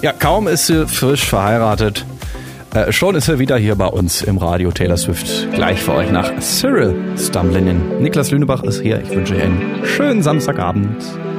Ja, kaum ist sie frisch verheiratet, schon ist er wieder hier bei uns im Radio. Taylor Swift gleich für euch nach Cyril Stumbling In. Niklas Lünebach ist hier. Ich wünsche euch einen schönen Samstagabend.